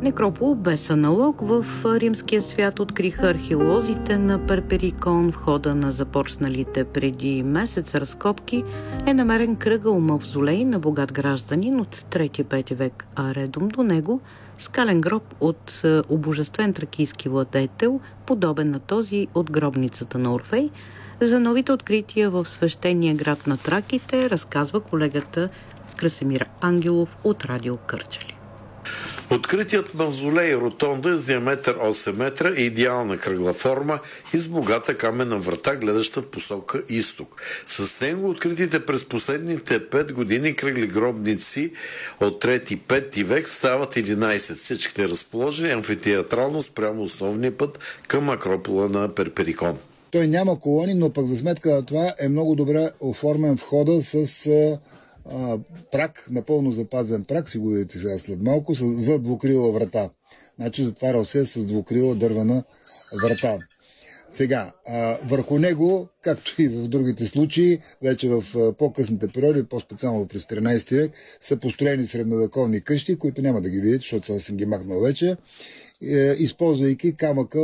Некропол без аналог в римския свят откриха археолозите на Перперикон. В хода на започналите преди месец разкопки е намерен кръгъл мавзолей на богат гражданин от 3-5 век, а редом до него скален гроб от обожествен тракийски владетел, подобен на този от гробницата на Орфей. За новите открития в свещения град на траките разказва колегата Красимир Ангелов от Радио Кърджали. Откритият мавзолей ротонда е с диаметър 8 метра и идеална кръгла форма и с богата каменна врата, гледаща в посока изток. С него откритите през последните 5 години кръгли гробници от 3-5 век стават 11. Всичките разположени амфитеатрално спрямо основния път към акропола на Перперикон. Той няма колони, но пък за сметка на това е много добре оформен входа с прак, напълно запазен прак, си го видите сега след малко, за двукрила врата. Значи затварял се с двукрила дървена врата. Сега, върху него, както и в другите случаи, вече в по-късните периоди, по-специално през 13 век, са построени средновековни къщи, които няма да ги видите, защото сега съм ги махнал вече, използвайки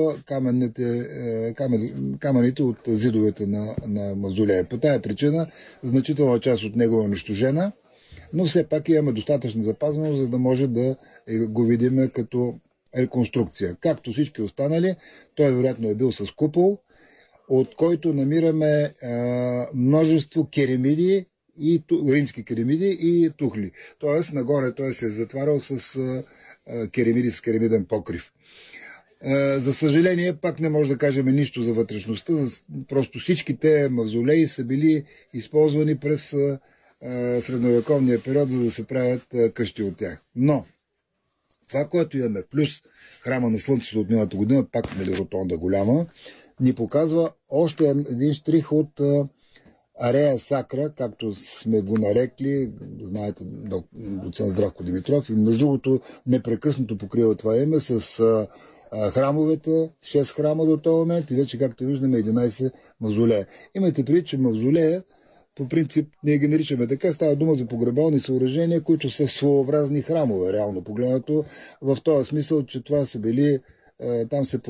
камъните от зидовете на мавзолея. По тая причина значителна част от него е унищожена, но все пак имаме достатъчно запазено, за да може да го видим като реконструкция. Както всички останали, той вероятно е бил с купол, от който намираме множество керемиди, и римски керемиди и тухли. Тоест, нагоре той се е затварял с керемиди, с керемиден покрив. За съжаление, пак не може да кажем нищо за вътрешността. Просто всичките мавзолеи са били използвани през средновековния период, за да се правят къщи от тях. Но това, което имаме, плюс храма на Слънцето от миналата година, пак ротонда голяма, ни показва още един штрих от Арея Сакра, както сме го нарекли, знаете, доцент Здравко Димитров, и между другото непрекъснато покрива това име с храмовете, 6 храма до този момент и вече, както виждаме, 11 мавзолея. Имайте предвид, че мавзолея, по принцип, ние ги наричаме така, става дума за погребални съоръжения, които са своеобразни храмове, реално погледнато, в този смисъл, че това са били, там се